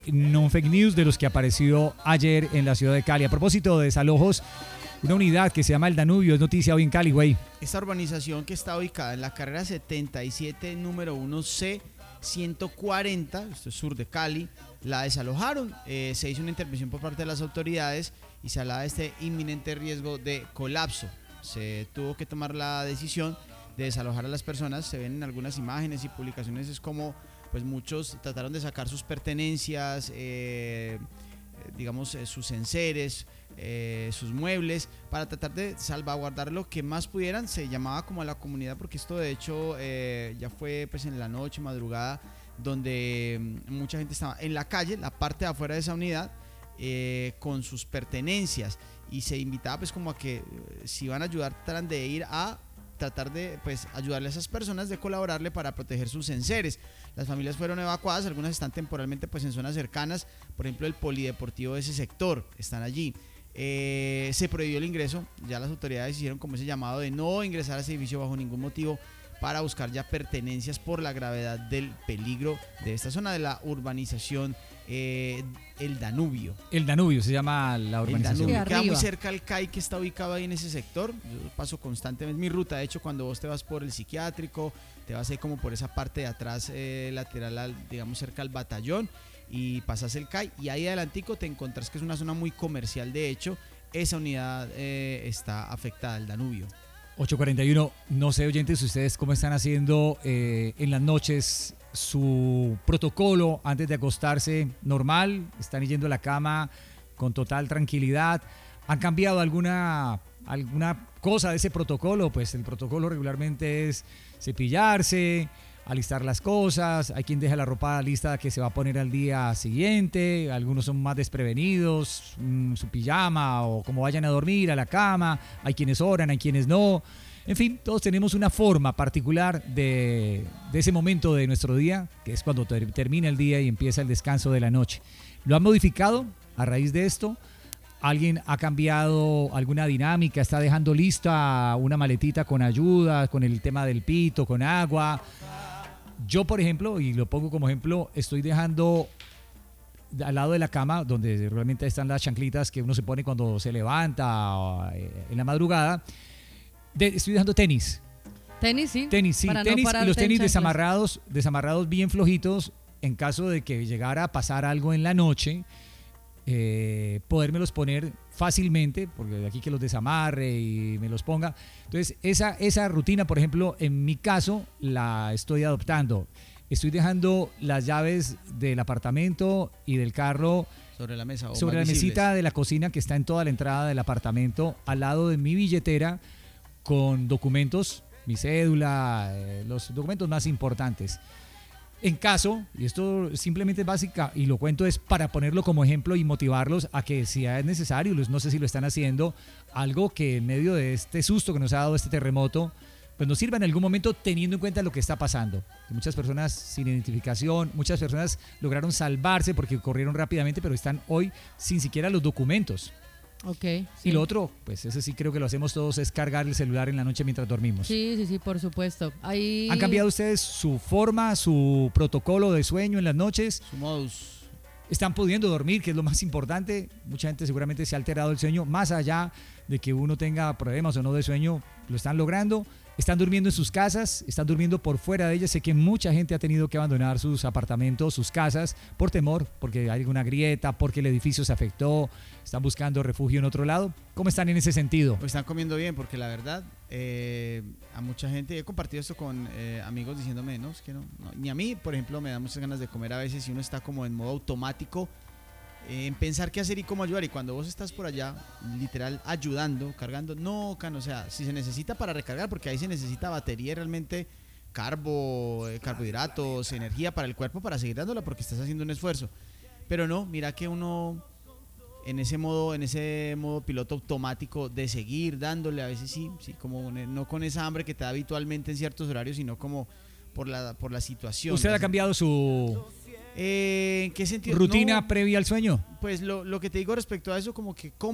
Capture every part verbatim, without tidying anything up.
No fake news de los que apareció ayer en la ciudad de Cali. A propósito de desalojos, una unidad que se llama El Danubio es noticia hoy en Cali, güey. Esta urbanización que está ubicada en la carrera setenta y siete, número uno C ciento cuarenta, esto es sur de Cali, la desalojaron. Eh, se hizo una intervención por parte de las autoridades y se hablaba de este inminente riesgo de colapso. Se tuvo que tomar la decisión de desalojar a las personas. Se ven en algunas imágenes y publicaciones, es como pues muchos trataron de sacar sus pertenencias, eh, digamos eh, sus enseres, eh, sus muebles, para tratar de salvaguardar lo que más pudieran. Se llamaba como a la comunidad, porque esto de hecho eh, ya fue pues en la noche, madrugada, donde mucha gente estaba en la calle, la parte de afuera de esa unidad, eh, con sus pertenencias, y se invitaba pues como a que eh, si van a ayudar, tratan de ir a tratar de pues ayudarle a esas personas, de colaborarle para proteger sus enseres. Las familias fueron evacuadas, algunas están temporalmente pues en zonas cercanas, por ejemplo el polideportivo de ese sector, están allí. Eh, se prohibió el ingreso, ya las autoridades hicieron como ese llamado de no ingresar a ese edificio bajo ningún motivo, para buscar ya pertenencias por la gravedad del peligro de esta zona de la urbanización eh, El Danubio. El Danubio se llama la urbanización. El Danubio, queda muy cerca al C A I que está ubicado ahí en ese sector. Yo paso constantemente, es mi ruta, de hecho cuando vos te vas por el psiquiátrico, te vas ahí como por esa parte de atrás, eh, lateral, al, digamos cerca al batallón, y pasas el C A I y ahí adelantico te encontrás que es una zona muy comercial. De hecho, esa unidad eh, está afectada, el Danubio. ocho cuarenta y uno, no sé, oyentes, ustedes cómo están haciendo eh, en las noches su protocolo antes de acostarse. ¿Normal? ¿Están yendo a la cama con total tranquilidad? ¿Han cambiado alguna, alguna cosa de ese protocolo? Pues el protocolo regularmente es cepillarse, alistar las cosas. Hay quien deja la ropa lista que se va a poner al día siguiente. Algunos son más desprevenidos, mmm, su pijama o como vayan a dormir, a la cama. Hay quienes oran, hay quienes no. En fin, todos tenemos una forma particular de, de ese momento de nuestro día, que es cuando ter- termina el día y empieza el descanso de la noche. ¿Lo han modificado a raíz de esto? ¿Alguien ha cambiado alguna dinámica? ¿Está dejando lista una maletita con ayuda, con el tema del pito, con agua? Yo, por ejemplo, y lo pongo como ejemplo, estoy dejando al lado de la cama, donde realmente están las chanclitas que uno se pone cuando se levanta eh, en la madrugada, de, estoy dejando tenis. Tenis, sí. Tenis, sí. Para Tenis no y los tenis chanclas. desamarrados, desamarrados bien flojitos, en caso de que llegara a pasar algo en la noche, eh, podérmelos poner fácilmente, porque de aquí que los desamarre y me los ponga. Entonces, esa, esa rutina, por ejemplo, en mi caso, la estoy adoptando. Estoy dejando las llaves del apartamento y del carro sobre la mesa o sobre la visibles. mesita de la cocina que está en toda la entrada del apartamento, al lado de mi billetera, con documentos, mi cédula, eh, los documentos más importantes. En caso, y esto simplemente es básica, y lo cuento es para ponerlo como ejemplo y motivarlos a que si es necesario, no sé si lo están haciendo, algo que en medio de este susto que nos ha dado este terremoto, pues nos sirva en algún momento, teniendo en cuenta lo que está pasando. Muchas personas sin identificación, muchas personas lograron salvarse porque corrieron rápidamente, pero están hoy sin siquiera los documentos. Okay, sí. Y lo otro, pues ese sí creo que lo hacemos todos, es cargar el celular en la noche mientras dormimos. Sí, sí, sí, por supuesto. Ahí... ¿Han cambiado ustedes su forma, su protocolo de sueño en las noches? Su modus. ¿Están pudiendo dormir, que es lo más importante? Mucha gente seguramente se ha alterado el sueño, más allá de que uno tenga problemas o no de sueño, lo están logrando. Están durmiendo en sus casas, están durmiendo por fuera de ellas. Sé que mucha gente ha tenido que abandonar sus apartamentos, sus casas, por temor, porque hay alguna grieta, porque el edificio se afectó, están buscando refugio en otro lado. ¿Cómo están en ese sentido? Pues están comiendo bien, porque la verdad, eh, a mucha gente, he compartido esto con eh, amigos diciéndome, no, es que no, no, ni a mí, por ejemplo, me da muchas ganas de comer a veces si uno está como en modo automático, eh, en pensar qué hacer y cómo ayudar, y cuando vos estás por allá, literal, ayudando, cargando, no, can, o sea, si se necesita para recargar, porque ahí se necesita batería realmente, carbo, eh, carbohidratos, energía para el cuerpo para seguir dándola, porque estás haciendo un esfuerzo. Pero no, mira que uno en ese modo, en ese modo piloto automático de seguir dándole, a veces sí, sí, como no con esa hambre que te da habitualmente en ciertos horarios, sino como por la, por la situación. ¿Usted ha cambiado su eh, ¿en qué sentido? rutina no, previa al sueño? Pues lo, lo que te digo respecto a eso, como que como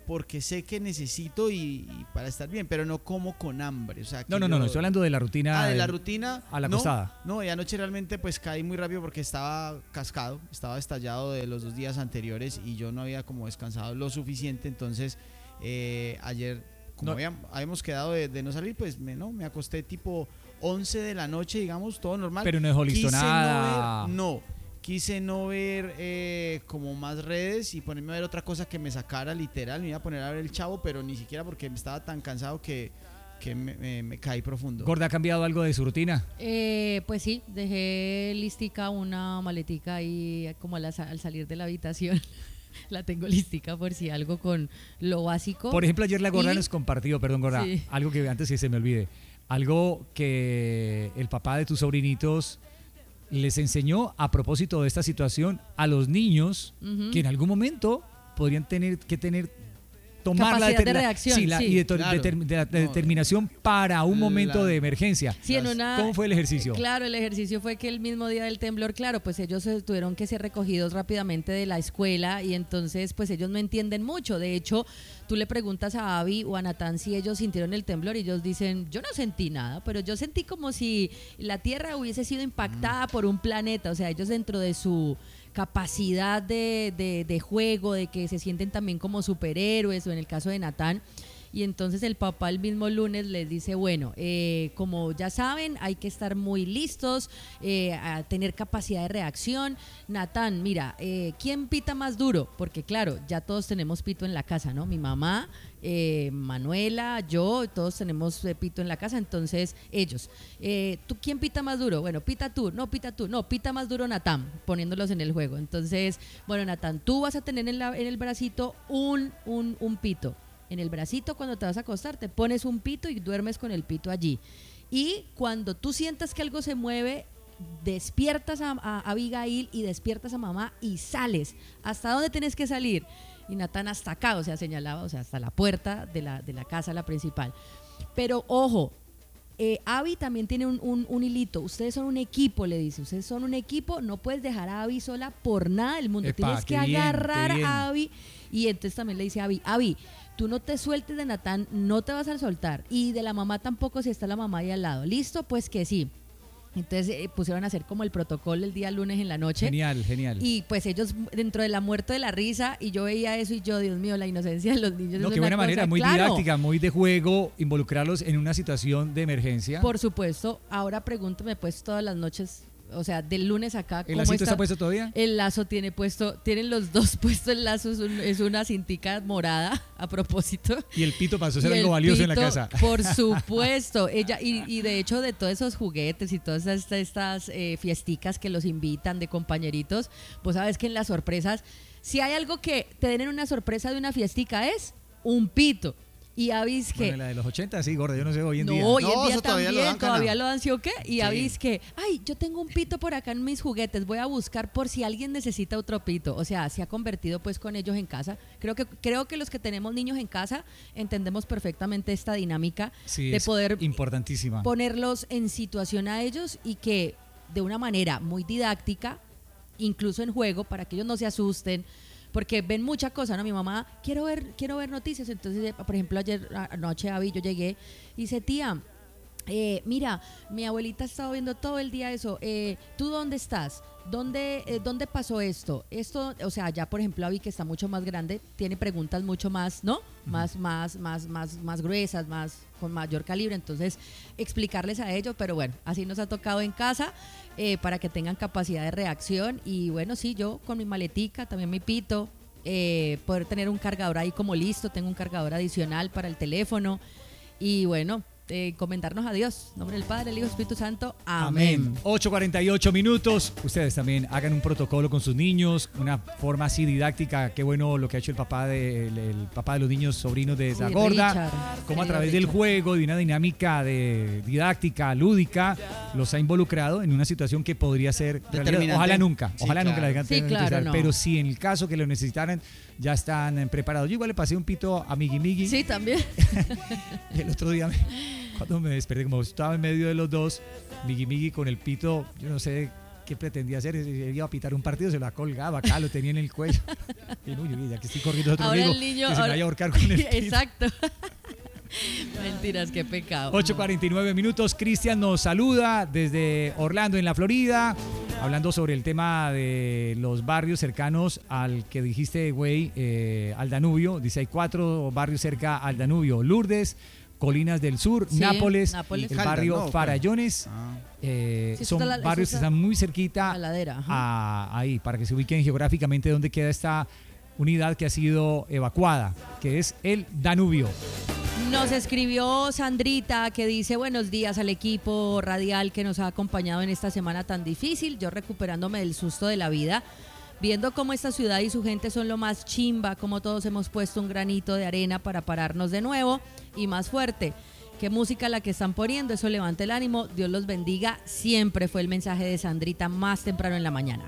porque sé que necesito y, y para estar bien, pero no como con hambre. O sea, no, no, yo, no, no, estoy hablando de la rutina. Ah, de del, la rutina. A la no, acostada. No, y anoche realmente pues caí muy rápido porque estaba cascado, estaba estallado de los dos días anteriores y yo no había como descansado lo suficiente. Entonces, eh, ayer, como No. habíamos, habíamos quedado de, de no salir, pues me, no, me acosté tipo once de la noche, digamos, todo normal. Pero no dejó listo Quise nada. No ver, no. Quise no ver eh, como más redes y ponerme a ver otra cosa que me sacara literal. Me iba a poner a ver el Chavo, pero ni siquiera porque me estaba tan cansado que, que me, me, me caí profundo. Gorda, ¿ha cambiado algo de su rutina? Eh, pues sí, dejé listica una maletica ahí como al, al salir de la habitación. La tengo listica por si algo con lo básico. Por ejemplo, ayer la Gorda y... nos compartió, perdón Gorda, Sí. algo que antes que se me olvide, algo que el papá de tus sobrinitos les enseñó a propósito de esta situación a los niños Ujú. que en algún momento podrían tener que tener tomar la, Capacidad de la- reacción, sí, la- sí. y de, to- Claro. determ- de la de No, determinación para un momento la- de emergencia. Sí, en una, ¿Cómo fue el ejercicio? Claro, el ejercicio fue que el mismo día del temblor, claro, pues ellos eh, tuvieron que ser recogidos rápidamente de la escuela y entonces pues ellos no entienden mucho. De hecho, tú le preguntas a Abby o a Natán si ellos sintieron el temblor y ellos dicen, yo no sentí nada, pero yo sentí como si la Tierra hubiese sido impactada por un planeta. O sea, ellos dentro de su capacidad de, de, de juego, de que se sienten también como superhéroes, o en el caso de Natán. Y entonces el papá el mismo lunes les dice, bueno, eh, como ya saben, hay que estar muy listos, eh, a tener capacidad de reacción. Natán, mira, eh, ¿quién pita más duro? Porque claro, ya todos tenemos pito en la casa, ¿no? Mi mamá, eh, Manuela, yo, todos tenemos eh, pito en la casa, entonces ellos. Eh, ¿tú quién pita más duro? Bueno, pita tú, no, pita tú, no, pita más duro Natán, poniéndolos en el juego. Entonces, bueno, Natán, tú vas a tener en, la, en el bracito un, un, un pito. En el bracito, cuando te vas a acostar, te pones un pito y duermes con el pito allí. Y cuando tú sientas que algo se mueve, despiertas a, a Abigail y despiertas a mamá y sales. ¿Hasta dónde tienes que salir? Y Natán hasta acá, o sea, señalaba, o sea, hasta la puerta de la, de la casa, la principal. Pero ojo, eh, Abby también tiene un, un, un hilito. Ustedes son un equipo, le dice. Ustedes son un equipo, no puedes dejar a Abby sola por nada del mundo. Epa, Tienes que qué bien, agarrar qué bien. a Abby. Y entonces también le dice a Abby, Abby, tú no te sueltes de Natán, no te vas a soltar. Y de la mamá tampoco, si está la mamá ahí al lado. ¿Listo? Pues que sí. Entonces eh, pusieron a hacer como el protocolo el día lunes en la noche. Genial, genial. Y pues ellos dentro de la muerte de la risa, y yo veía eso y yo, Dios mío, la inocencia de los niños. No, es qué una buena cosa, manera, muy claro. didáctica, muy de juego, involucrarlos en una situación de emergencia. Por supuesto, ahora pregúntame pues todas las noches, o sea, del lunes acá. ¿El ¿cómo lacito está puesto todavía? El lazo tiene puesto, tienen los dos puestos el lazo, es, un- es una cintica morada a propósito. Y el pito pasó a ser Y algo el valioso en la pito, casa. Por supuesto, ella y, y de hecho de todos esos juguetes y todas estas, estas eh, fiesticas que los invitan de compañeritos, pues sabes que en las sorpresas, si hay algo que te den en una sorpresa de una fiestica es un pito. Y avis que Bueno, la de los ochenta, sí, gorda, yo no sé hoy en no, día. hoy en No, día eso todavía también, lo dan, todavía Cana. lo dan, ¿sí o qué? Y Sí. avis que, ay, yo tengo un pito por acá en mis juguetes, voy a buscar por si alguien necesita otro pito. O sea, se ha convertido pues con ellos en casa. Creo que creo que los que tenemos niños en casa entendemos perfectamente esta dinámica Sí, de es poder importantísima. ponerlos en situación a ellos y que de una manera muy didáctica, incluso en juego, para que ellos no se asusten, porque ven mucha cosa, ¿no? Mi mamá, quiero ver, quiero ver noticias. Entonces, eh, por ejemplo, ayer anoche, Abby, yo llegué y dice, tía, eh, mira, mi abuelita ha estado viendo todo el día eso. Eh, ¿Tú dónde estás? ¿Dónde, eh, ¿Dónde pasó esto? Esto, o sea, ya por ejemplo, Abby, que está mucho más grande, tiene preguntas mucho más, ¿no? Más, más, más, más, más gruesas, más, con mayor calibre. Entonces, explicarles a ellos, pero bueno, así nos ha tocado en casa, eh, para que tengan capacidad de reacción. Y bueno, sí, yo con mi maletica, también mi pito, eh, poder tener un cargador ahí como listo, tengo un cargador adicional para el teléfono. Y bueno, eh, encomendarnos a Dios. En nombre del Padre, del Hijo y Espíritu Santo. Amén. ocho cuarenta y ocho minutos. Ustedes también hagan un protocolo con sus niños, una forma así didáctica. Qué bueno lo que ha hecho el papá de, el, el papá de los niños sobrinos de Sí, la gorda. Richard, Como a querido través del Richard. juego, de una dinámica de didáctica, lúdica, los ha involucrado en una situación que podría ser realidad. Determinante. Ojalá nunca, Sí, ojalá nunca la claro. dejan Sí, tener que claro, usar, no. pero si en el caso que lo necesitaran, ya están eh, preparados. Yo igual le pasé un pito a Migi Migi. Sí, también. Y el otro día, me- cuando me desperté, como estaba en medio de los dos, Migi Migi con el pito, yo no sé ¿qué pretendía hacer? Se iba a pitar un partido, se lo ha colgado acá, lo tenía en el cuello. Y no, yo, ya que estoy corriendo otro ahora amigo, el niño, que se ahora, me vaya a ahorcar con el pito. Exacto. Mentiras, qué pecado. ocho cuarenta y nueve minutos. Cristian nos saluda desde Orlando, en la Florida, hablando sobre el tema de los barrios cercanos al que dijiste, güey, eh, al Danubio. Dice, hay cuatro barrios cerca al Danubio: Lourdes, Colinas del Sur, Sí, Nápoles, Nápoles. el Caldas, barrio ¿no? Farallones. Ah. Eh, Sí, eso son está la- barrios eso que está están muy cerquita a la ladera, ajá. a- ahí, para que se ubiquen geográficamente dónde queda esta unidad que ha sido evacuada, que es el Danubio. Nos escribió Sandrita, que dice buenos días al equipo radial que nos ha acompañado en esta semana tan difícil. Yo recuperándome del susto de la vida, viendo cómo esta ciudad y su gente son lo más chimba, cómo todos hemos puesto un granito de arena para pararnos de nuevo y más fuerte. Qué música la que están poniendo, eso levanta el ánimo. Dios los bendiga. Siempre fue el mensaje de Sandrita más temprano en la mañana.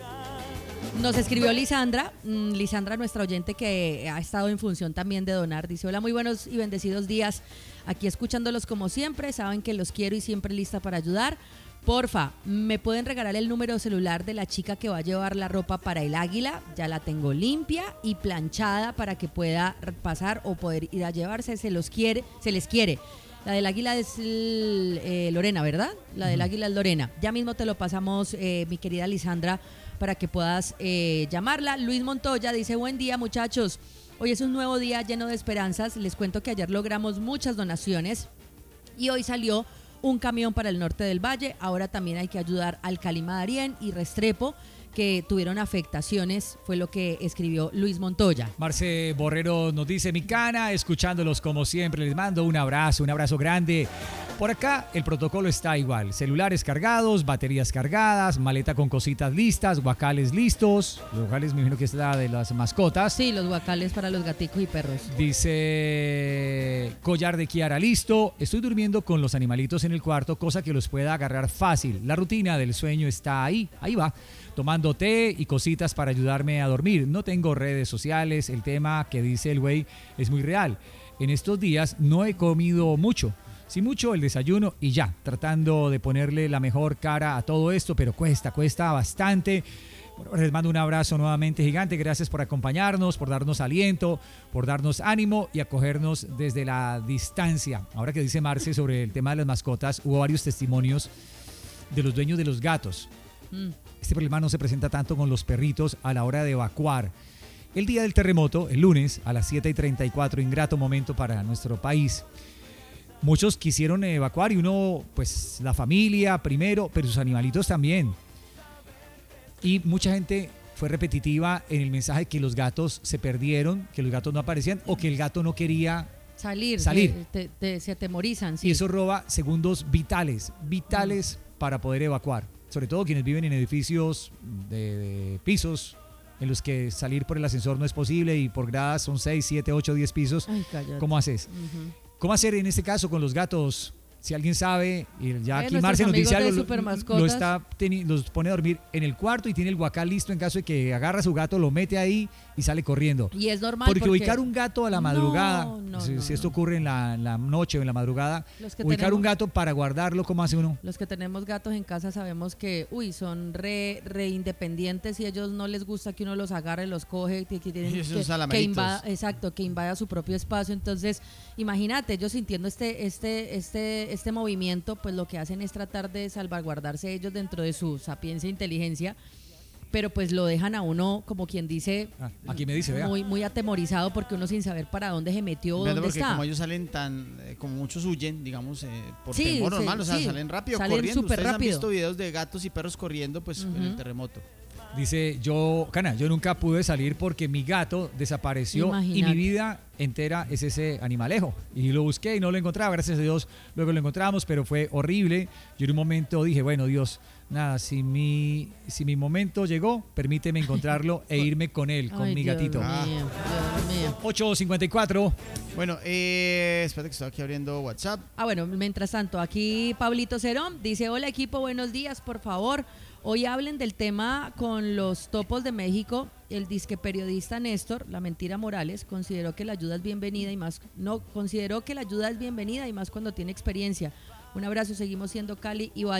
Nos escribió Lisandra, mm, Lisandra, nuestra oyente que ha estado en función también de donar. Dice, hola, muy buenos y bendecidos días. Aquí escuchándolos como siempre, saben que los quiero y siempre lista para ayudar. Porfa, ¿me pueden regalar el número celular de la chica que va a llevar la ropa para el Águila? Ya la tengo limpia y planchada para que pueda pasar o poder ir a llevarse. Se los quiere, se les quiere. La del Águila es el, eh, Lorena, ¿verdad? La del Águila es Lorena. Ya mismo te lo pasamos, eh, mi querida Lisandra, para que puedas eh, llamarla. Luis Montoya dice, buen día muchachos, hoy es un nuevo día lleno de esperanzas. Les cuento que ayer logramos muchas donaciones y hoy salió un camión para el norte del valle. Ahora también hay que ayudar al Calima Darién y Restrepo, que tuvieron afectaciones, fue lo que escribió Luis Montoya. Marce Borrero nos dice, mi cana, escuchándolos como siempre, les mando un abrazo, un abrazo grande. Por acá el protocolo está igual, celulares cargados, baterías cargadas, maleta con cositas listas, guacales listos. Los guacales me imagino que es la de las mascotas. Sí, los guacales para los gaticos y perros. Dice, collar de Kiara listo, estoy durmiendo con los animalitos en el cuarto, cosa que los pueda agarrar fácil. La rutina del sueño está ahí, ahí va. Tomando té y cositas para ayudarme a dormir. No tengo redes sociales, el tema que dice el güey es muy real. En estos días no he comido mucho, sí mucho el desayuno y ya, tratando de ponerle la mejor cara a todo esto, pero cuesta, cuesta bastante. Bueno, les mando un abrazo nuevamente gigante, gracias por acompañarnos, por darnos aliento, por darnos ánimo y acogernos desde la distancia. Ahora que dice Marce sobre el tema de las mascotas, hubo varios testimonios de los dueños de los gatos. Mm. Este problema no se presenta tanto con los perritos a la hora de evacuar. El día del terremoto, el lunes, a las siete y treinta y cuatro, ingrato momento para nuestro país. Muchos quisieron evacuar y uno, pues la familia primero, pero sus animalitos también. Y mucha gente fue repetitiva en el mensaje que los gatos se perdieron, que los gatos no aparecían o que el gato no quería salir. salir. Se, te, te, se atemorizan. Sí. Y eso roba segundos vitales, vitales mm. para poder evacuar. Sobre todo quienes viven en edificios de, de pisos en los que salir por el ascensor no es posible y por gradas son seis, siete, ocho, diez pisos. Ay, ¿cómo haces? Uh-huh. ¿Cómo hacer en este caso con los gatos? Si alguien sabe, y ya eh, aquí Marce nos dice algo, lo, lo está teni- los pone a dormir en el cuarto y tiene el guacal listo en caso de que agarra a su gato, lo mete ahí y sale corriendo. Y es normal porque, porque ubicar un gato a la madrugada, no, no, si, no, si esto no. ocurre en la, en la noche o en la madrugada, ubicar tenemos, un gato para guardarlo, ¿cómo hace uno? Los que tenemos gatos en casa sabemos que, uy, son re, re independientes y a ellos no les gusta que uno los agarre, los coge, que, que tienen que, que invada, exacto, que invada su propio espacio. Entonces, imagínate, ellos sintiendo este, este, este, este movimiento, pues lo que hacen es tratar de salvaguardarse ellos dentro de su sapiencia e inteligencia, pero pues lo dejan a uno, como quien dice, ah, aquí me dice, vea. muy, muy atemorizado porque uno sin saber para dónde se metió o dónde porque está. Como ellos salen tan, eh, como muchos huyen, digamos, eh, por sí, temor sí, normal, o sea, sí. salen rápido, salen corriendo. Ustedes rápido. han visto videos de gatos y perros corriendo, pues, uh-huh. en el terremoto. Dice, yo, Cana, yo nunca pude salir porque mi gato desapareció. Imagínate. Y mi vida entera es ese animalejo. Y lo busqué y no lo encontraba, gracias a Dios luego lo encontramos, pero fue horrible. Yo en un momento dije, bueno, Dios, nada, si mi, si mi momento llegó, permíteme encontrarlo e irme con él, con Ay, mi Dios gatito. Mío, Dios mío. ocho cincuenta y cuatro. Bueno, eh, espérate que estoy aquí abriendo WhatsApp. Ah, bueno, mientras tanto, aquí Pablito Cerón dice, hola equipo, buenos días, por favor. Hoy hablen del tema con los topos de México. El disque periodista Néstor, la mentira Morales, consideró que la ayuda es bienvenida y más, no, consideró que la ayuda es bienvenida y más cuando tiene experiencia. Un abrazo, seguimos siendo Cali y Valle.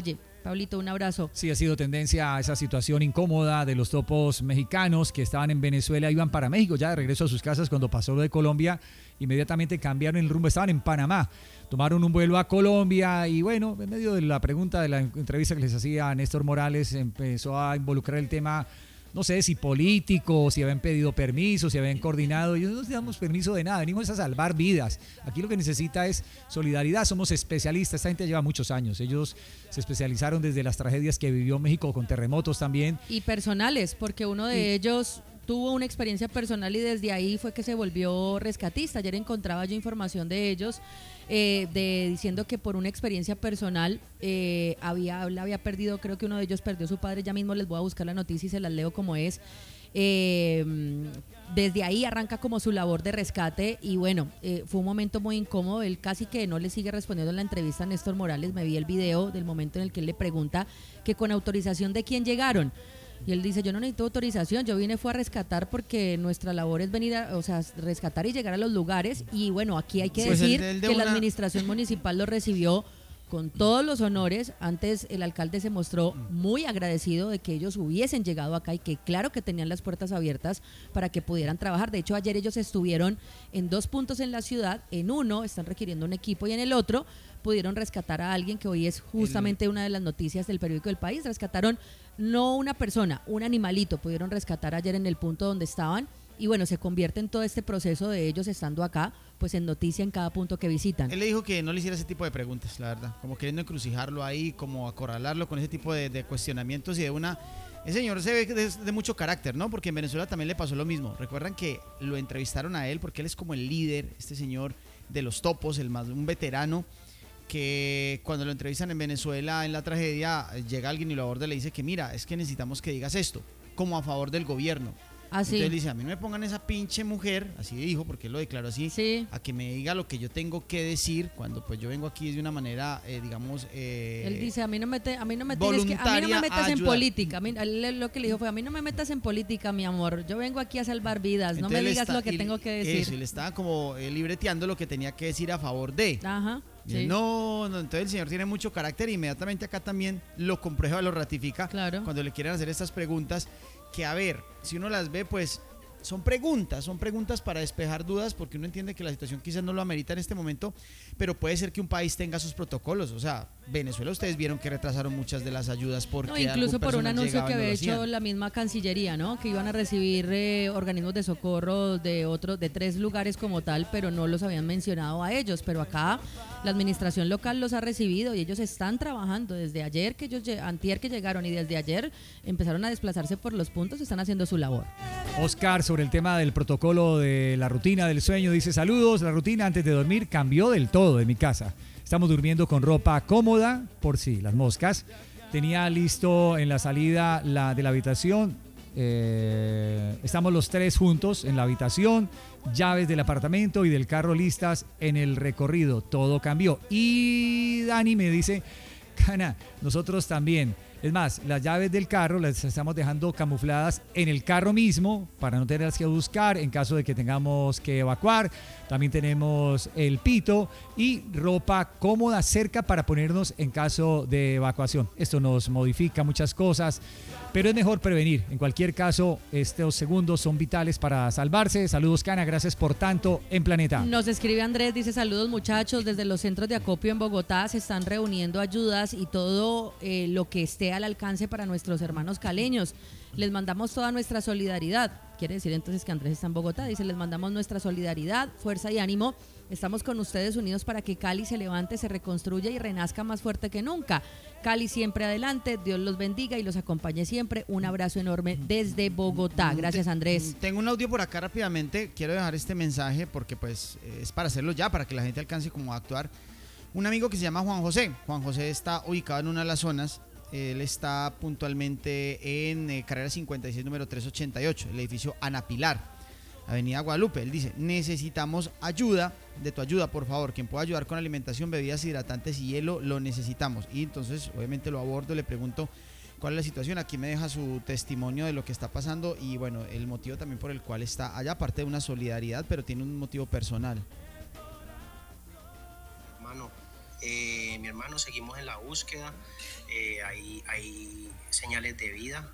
Pablito, un abrazo. Sí, ha sido tendencia a esa situación incómoda de los topos mexicanos que estaban en Venezuela, iban para México ya de regreso a sus casas cuando pasó lo de Colombia, inmediatamente cambiaron el rumbo, estaban en Panamá, tomaron un vuelo a Colombia y bueno, en medio de la pregunta de la entrevista que les hacía a Néstor Morales, empezó a involucrar el tema, no sé si político, si habían pedido permiso, si habían coordinado. Ellos no nos damos permiso de nada, venimos a salvar vidas. Aquí lo que necesita es solidaridad, somos especialistas, esta gente lleva muchos años, ellos se especializaron desde las tragedias que vivió México con terremotos también. Y personales, porque uno de y, ellos tuvo una experiencia personal y desde ahí fue que se volvió rescatista. Ayer encontraba yo información de ellos eh, de diciendo que por una experiencia personal eh, había, había perdido, creo que uno de ellos perdió a su padre. Ya mismo les voy a buscar la noticia y se las leo como es. Eh, desde ahí arranca como su labor de rescate y bueno, eh, fue un momento muy incómodo. Él casi que no le sigue respondiendo en la entrevista a Néstor Morales. Me vi el video del momento en el que él le pregunta que con autorización de quién llegaron. Y él dice, yo no necesito autorización, yo vine fue a rescatar porque nuestra labor es venir a, o sea, rescatar y llegar a los lugares. Y bueno, aquí hay que Pues decir el de- el de que una- la administración municipal lo recibió con todos los honores. Antes el alcalde se mostró muy agradecido de que ellos hubiesen llegado acá y que claro que tenían las puertas abiertas para que pudieran trabajar. De hecho, ayer ellos estuvieron en dos puntos en la ciudad, en uno están requiriendo un equipo y en el otro pudieron rescatar a alguien que hoy es justamente una de las noticias del periódico del País. Rescataron no una persona, un animalito, pudieron rescatar ayer en el punto donde estaban. Y bueno, se convierte en todo este proceso de ellos estando acá, pues en noticia en cada punto que visitan. Él le dijo que no le hiciera ese tipo de preguntas, la verdad, como queriendo encrucijarlo ahí, como acorralarlo con ese tipo de, de cuestionamientos y de una... Ese señor se ve de, de mucho carácter, ¿no? Porque en Venezuela también le pasó lo mismo. Recuerdan que lo entrevistaron a él porque él es como el líder, este señor de los topos, el más un veterano, que cuando lo entrevistan en Venezuela en la tragedia, llega alguien y lo aborda y le dice que mira, es que necesitamos que digas esto, como a favor del gobierno. Así. Entonces él dice, a mí no me pongan esa pinche mujer, así dijo, porque él lo declaró así, Sí. a que me diga lo que yo tengo que decir cuando pues yo vengo aquí de una manera, eh, digamos... Eh, Él dice, a mí no me, te, a mí no me tienes que, a mí no me voluntaria metas a en ayudar. política. A mí, él lo que le dijo fue, a mí no me metas en política, mi amor. Yo vengo aquí a salvar vidas. No entonces me él digas está- lo que y- tengo que decir. Eso, y le estaba como eh, libreteando lo que tenía que decir a favor de... Ajá. Y él, Sí. No, no, entonces el señor tiene mucho carácter y inmediatamente acá también lo comprueba, lo ratifica Claro. cuando le quieren hacer estas preguntas que a ver, si uno las ve pues son preguntas, son preguntas para despejar dudas porque uno entiende que la situación quizás no lo amerita en este momento, pero puede ser que un país tenga sus protocolos, o sea, Venezuela ustedes vieron que retrasaron muchas de las ayudas porque No, incluso algún por un personal anuncio llegaba que y no había lo hecho hacían. la misma Cancillería, ¿no? Que iban a recibir eh, organismos de socorro de otros, de tres lugares como tal, pero no los habían mencionado a ellos. Pero acá la administración local los ha recibido y ellos están trabajando desde ayer que ellos, lle- antier que llegaron y desde ayer empezaron a desplazarse por los puntos, están haciendo su labor. Oscar, sobre el tema del protocolo de la rutina del sueño, dice saludos, la rutina antes de dormir cambió del todo en mi casa. Estamos durmiendo con ropa cómoda, por si las moscas. Tenía listo en la salida la de la habitación. Eh, estamos los tres juntos en la habitación, llaves del apartamento y del carro listas en el recorrido. Todo cambió. Y Dani me dice, Cana, nosotros también. Es más, las llaves del carro las estamos dejando camufladas en el carro mismo para no tenerlas que buscar en caso de que tengamos que evacuar. También tenemos el pito y ropa cómoda cerca para ponernos en caso de evacuación. Esto nos modifica muchas cosas, pero es mejor prevenir. En cualquier caso, estos segundos son vitales para salvarse. Saludos, Cana, gracias por tanto en Planeta. Nos escribe Andrés, dice saludos muchachos, desde los centros de acopio en Bogotá se están reuniendo ayudas y todo eh, lo que esté al alcance para nuestros hermanos caleños. Les mandamos toda nuestra solidaridad. Quiere decir entonces que Andrés está en Bogotá. Dice, les mandamos nuestra solidaridad, fuerza y ánimo. Estamos con ustedes unidos para que Cali se levante, se reconstruya y renazca más fuerte que nunca. Cali siempre adelante, Dios los bendiga y los acompañe siempre. Un abrazo enorme desde Bogotá. Gracias, Andrés. Tengo un audio por acá rápidamente, quiero dejar este mensaje porque pues es para hacerlo ya, para que la gente alcance como a actuar. Un amigo que se llama Juan José. Juan José está ubicado en una de las zonas. Él está puntualmente en eh, carrera cincuenta y seis, número trescientos ochenta y ocho, el edificio Ana Pilar, Avenida Guadalupe. Él dice, necesitamos ayuda, de tu ayuda, por favor. Quien pueda ayudar con alimentación, bebidas hidratantes y hielo, lo necesitamos. Y entonces, obviamente lo abordo, le pregunto cuál es la situación. Aquí me deja su testimonio de lo que está pasando y bueno, el motivo también por el cual está allá, aparte de una solidaridad, pero tiene un motivo personal. Mano, Eh, mi hermano, seguimos en la búsqueda, eh, hay, hay señales de vida.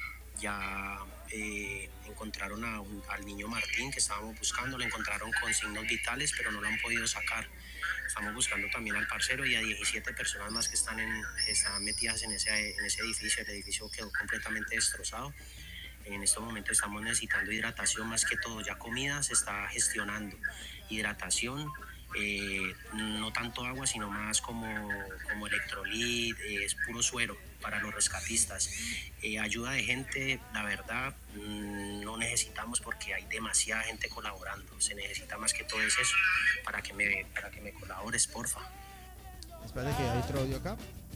Ya eh, encontraron a un, al niño Martín que estábamos buscando, lo encontraron con signos vitales, pero no lo han podido sacar. Estamos buscando también al parcero y a diecisiete personas más que están, en, están metidas en ese, en ese edificio. El edificio quedó completamente destrozado. En este momento estamos necesitando hidratación más que todo, ya comida se está gestionando, hidratación, eh, no tanto agua sino más como, como electrolit, eh, es puro suero para los rescatistas, eh, ayuda de gente, la verdad mmm, no necesitamos porque hay demasiada gente colaborando, se necesita más que todo es eso, para que me, para que me colabores, porfa. Espérate que hay otro audio acá.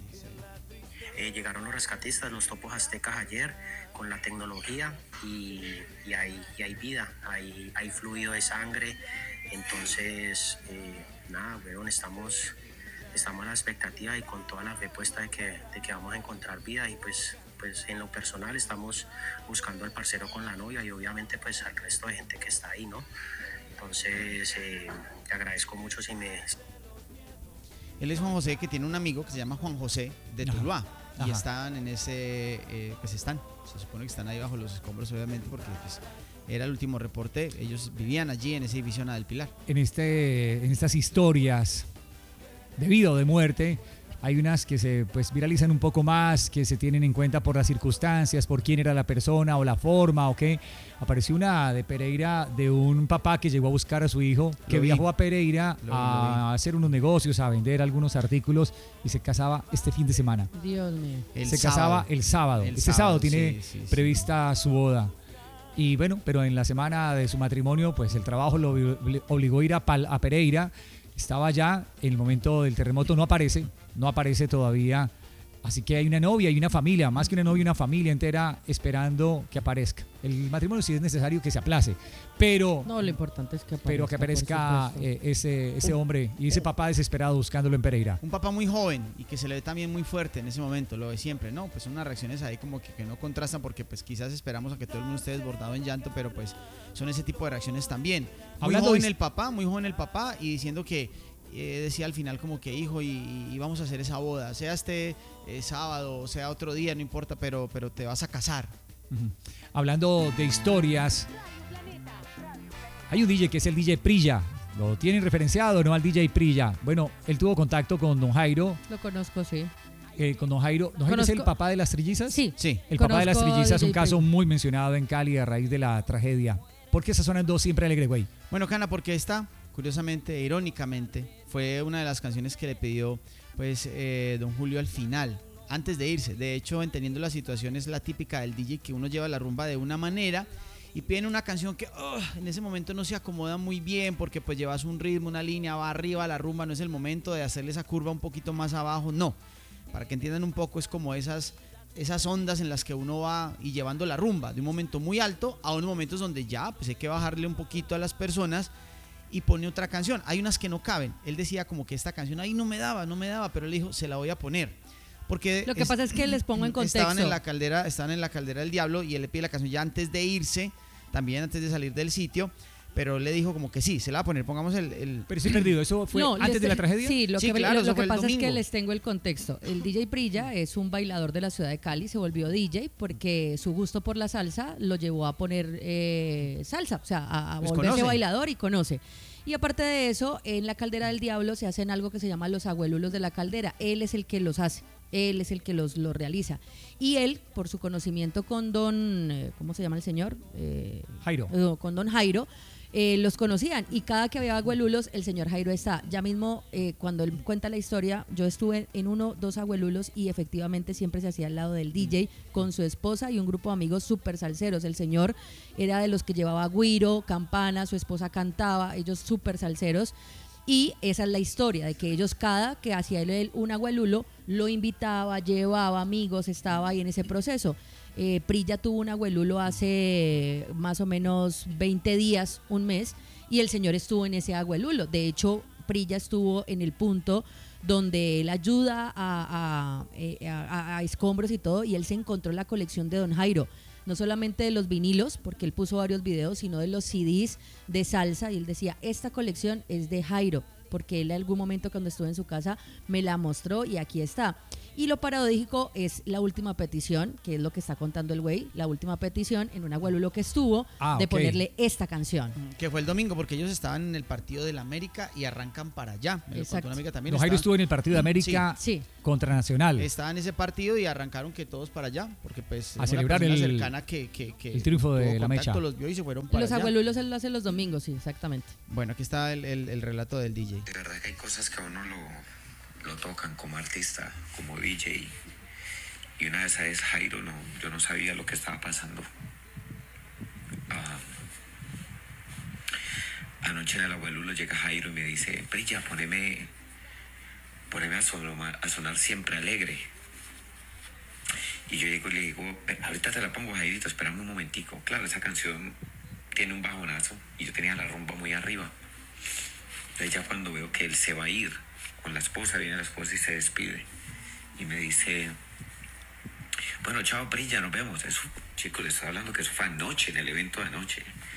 Eh, llegaron los rescatistas, los topos aztecas ayer con la tecnología y, y, hay, y hay vida, hay, hay fluido de sangre, entonces eh, nada, weón, estamos, estamos a la expectativa y con toda la fe puesta de que, de que vamos a encontrar vida y pues, pues en lo personal estamos buscando al parcero con la novia y obviamente pues al resto de gente que está ahí, ¿no? Entonces eh, te agradezco mucho si me... Él es Juan José, que tiene un amigo que se llama Juan José de Tuluá. Ajá. Y están en ese, eh, pues están, se supone que están ahí bajo los escombros obviamente porque pues, era el último reporte, ellos vivían allí en ese edificio Nada del Pilar. En, este, en estas historias de vida o de muerte, hay unas que se pues viralizan un poco más, que se tienen en cuenta por las circunstancias, por quién era la persona o la forma o qué. Apareció una de Pereira de un papá que llegó a buscar a su hijo, que Lo vi. viajó a Pereira Lo vi, a lo vi. hacer unos negocios, a vender algunos artículos y se casaba este fin de semana. Dios mío. El se sábado. casaba el sábado. El este sábado, sábado, tiene sí, sí, sí. prevista su boda. Y bueno, pero en la semana de su matrimonio, pues el trabajo lo obligó a ir a, Pal- a Pereira. Estaba allá, en el momento del terremoto no aparece, no aparece todavía. Así que hay una novia y una familia, más que una novia, una familia entera esperando que aparezca. El matrimonio sí es necesario que se aplace, pero, No, lo importante es que aparezca. pero que aparezca por supuesto. eh, ese, ese hombre y ese papá desesperado buscándolo en Pereira. Un papá muy joven y que se le ve también muy fuerte en ese momento, lo de siempre, ¿no? Pues son unas reacciones ahí como que, que no contrastan porque pues quizás esperamos a que todo el mundo esté desbordado en llanto, pero pues son ese tipo de reacciones también. Muy Hablando joven de- el papá, muy joven el papá y diciendo que eh, decía al final como que hijo y, y vamos a hacer esa boda, sea este eh, sábado o sea otro día, no importa, pero, pero te vas a casar. Ujú. Hablando de historias, hay un D J que es el D J Prilla. ¿Lo tienen referenciado, no? Al D J Prilla. Bueno, él tuvo contacto con don Jairo. Lo conozco, sí. eh, con don Jairo. ¿Don Jairo es el Conozco- papá de las trillizas? Sí. Sí. El papá de las Conozco a trillizas, D J un caso Prilla. muy mencionado en Cali a raíz de la tragedia. ¿Por qué está sonando siempre Alegre Güey? Bueno, Cana, porque esta, curiosamente, irónicamente, fue una de las canciones que le pidió pues eh, don Julio al final, antes de irse. De hecho, entendiendo la situación, es la típica del D J que uno lleva la rumba de una manera y piden una canción que oh, en ese momento no se acomoda muy bien porque pues llevas un ritmo, una línea, va arriba la rumba, no es el momento de hacerle esa curva un poquito más abajo, no. Para que entiendan un poco, es como esas, esas ondas en las que uno va y llevando la rumba de un momento muy alto a unos momentos donde ya pues hay que bajarle un poquito a las personas y pone otra canción. Hay unas que no caben. Él decía como que esta canción ahí no me daba, no me daba, pero él dijo, se la voy a poner. Porque Lo que pasa es que les pongo en contexto. Estaban en la caldera, estaban en la caldera del diablo y él le pide la canción ya antes de irse, también antes de salir del sitio, pero él le dijo como que sí, se la va a poner, pongamos el... el Pero estoy perdido, ¿eso fue No, antes les- de la tragedia? Sí, lo Sí, que, claro, lo, eso lo fue que el pasa es que domingo. les tengo el contexto. El D J Prilla es un bailador de la ciudad de Cali, se volvió D J porque su gusto por la salsa lo llevó a poner eh, salsa, o sea, a, a Pues volverse conoce. bailador y conoce. Y aparte de eso, en la Caldera del Diablo se hacen algo que se llama los abuelulos de la caldera. Él es el que los hace, él es el que los, los realiza. Y él, por su conocimiento con don, eh, ¿cómo se llama el señor? Eh, Jairo. eh, con don Jairo, eh, los conocían y cada que había abuelulos el señor Jairo está. Ya mismo eh, cuando él cuenta la historia, yo estuve en uno, dos abuelulos y efectivamente siempre se hacía al lado del D J con su esposa y un grupo de amigos súper salseros. El señor era de los que llevaba güiro, campana, su esposa cantaba, ellos súper salseros. Y esa es la historia, de que ellos cada que hacía él un abuelulo, lo invitaba, llevaba amigos, estaba ahí en ese proceso. Eh, Prilla tuvo un abuelulo hace más o menos veinte días, un mes, y el señor estuvo en ese abuelulo. De hecho, Prilla estuvo en el punto donde él ayuda a, a, eh, a- a escombros y todo, y él se encontró la colección de don Jairo. No solamente de los vinilos, porque él puso varios videos, sino de los C Ds de salsa, y él decía, esta colección es de Jairo, porque él en algún momento cuando estuve en su casa me la mostró y aquí está. Y lo paradójico es la última petición, que es lo que está contando el güey, la última petición en un agualulo que estuvo Ah, de ok. ponerle esta canción. Que fue el domingo, porque ellos estaban en el partido del América y arrancan para allá. Me lo Exacto. contó una amiga también. No, Jairo estaban- estuvo en el partido de América Sí. contra Nacional. Estaba en ese partido y arrancaron que todos para allá, porque pues A una celebrar persona el- cercana que, que, que el triunfo de tuvo la contacto, Mecha. los vio y se fueron para Los allá. abuelulos él lo hace los domingos, sí, exactamente. Bueno, aquí está el, el- el relato del D J. De verdad que hay cosas que a uno lo, lo tocan como artista, como D J. Y una de esas es Jairo, no, yo no sabía lo que estaba pasando. Ah, anoche en el abuelulo llega Jairo y me dice, Brilla, poneme, poneme a, sonar, a sonar siempre alegre. Y yo llego y le digo, "Ven, ahorita te la pongo, Jairito, espérame un momentico". Claro, esa canción tiene un bajonazo y yo tenía la rumba muy arriba. Entonces ya cuando veo que él se va a ir con la esposa, viene la esposa y se despide. Y me dice, bueno, chao, Brilla, nos vemos. Eso, chicos, les estoy hablando que eso fue anoche, en el evento de anoche.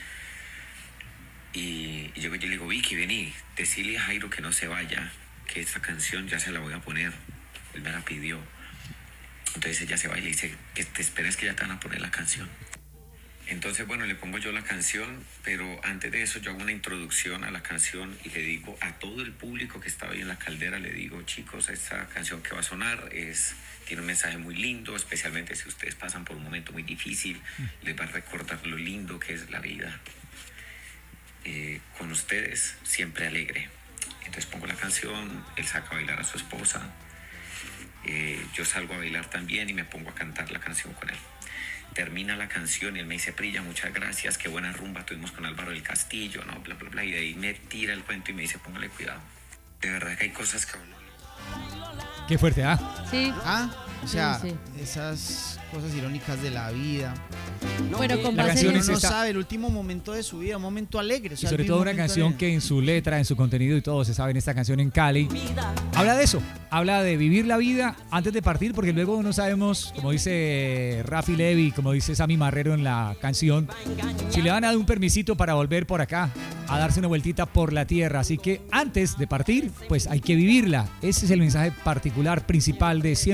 Y, y yo, yo le digo, Vicky, vení, decirle a Jairo que no se vaya, que esta canción ya se la voy a poner. Él me la pidió. Entonces ella se va y le dice, que te esperes que ya te van a poner la canción. Entonces, bueno, le pongo yo la canción, pero antes de eso yo hago una introducción a la canción y le digo a todo el público que estaba ahí en la caldera, le digo, chicos, esta canción que va a sonar es, tiene un mensaje muy lindo, especialmente si ustedes pasan por un momento muy difícil, les va a recordar lo lindo que es la vida. Eh, con ustedes, siempre alegre. Entonces pongo la canción, él saca a bailar a su esposa, eh, yo salgo a bailar también y me pongo a cantar la canción con él. Termina la canción y él me dice, Brilla, muchas gracias, qué buena rumba tuvimos con Álvaro del Castillo, ¿no? Bla, bla, bla. Y de ahí me tira el cuento y me dice, póngale cuidado. De verdad que hay cosas que a uno... Qué fuerte, ¿ah? Sí. Ah, o sea, Sí, esas cosas irónicas de la vida. Bueno, con La base canción en es Uno no esta- sabe el último momento de su vida, un momento alegre. o sea, Y sobre el todo mismo una momento canción alegre. que en su letra, en su contenido y todo, se sabe en esta canción en Cali, habla de eso, habla de vivir la vida antes de partir, porque luego no sabemos, como dice Rafi Levy, como dice Sammy Marrero en la canción, si le van a dar un permisito para volver por acá, a darse una vueltita por la tierra. Así que antes de partir, pues hay que vivirla. Ese es el mensaje particular, principal de Siempre